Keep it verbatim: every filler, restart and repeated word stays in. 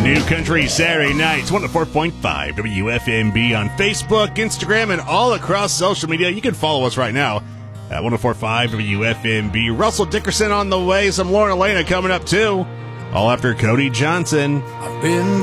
New Country Saturday nights, one oh four point five W F M B on Facebook, Instagram, and all across social media. You can follow us right now at one oh four point five W F M B. Russell Dickerson on the way. Some Lauren Elena coming up, too. All after Cody Johnson. I've been